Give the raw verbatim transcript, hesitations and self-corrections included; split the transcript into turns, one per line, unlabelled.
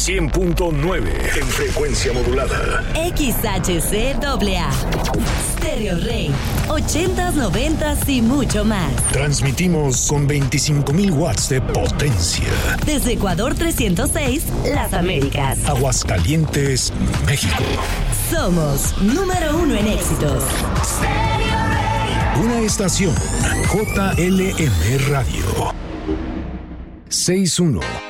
cien punto nueve en frecuencia modulada.
X H C A A. Stereo Rey. ochentas, noventas y mucho más.
Transmitimos con veinticinco mil watts de potencia.
Desde Ecuador trescientos seis, Las Américas.
Aguascalientes, México.
Somos número uno en éxitos.
Una estación J L M Radio. seis uno